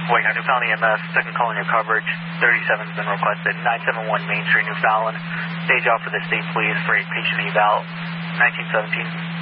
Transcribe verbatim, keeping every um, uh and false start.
Wake up, Newfoundland E M S, second call in your coverage, thirty-seven has been requested, nine seven one Main Street, Newfoundland. Stage out for the state, please, for a patient eval, nineteen seventeen.